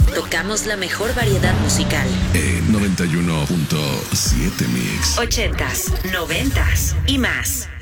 Tocamos la mejor variedad musical. 91.7 Mix. 80s, 90s y más.